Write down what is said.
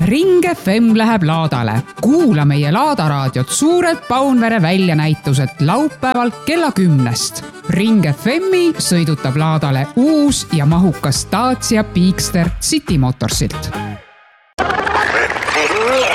Ring FM läheb laadale. Kuula meie Laadaraadiot suurelt Paunvere väljanäituselt laupäeval kella 10. Ring FMi sõidutab laadale uus ja mahukas Dacia Peakster City Motorsilt.